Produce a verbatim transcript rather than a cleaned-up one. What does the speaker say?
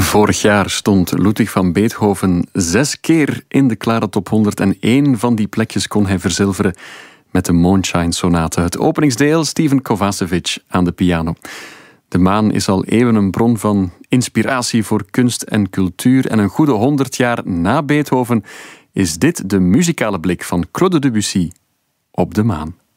Vorig jaar stond Ludwig van Beethoven zes keer in de klare top honderd en één van die plekjes kon hij verzilveren met de Moonshine Sonate. Het openingsdeel, Steven Kovacevic aan de piano. De maan is al eeuwen een bron van inspiratie voor kunst en cultuur en een goede honderd jaar na Beethoven is dit de muzikale blik van Claude Debussy op de maan.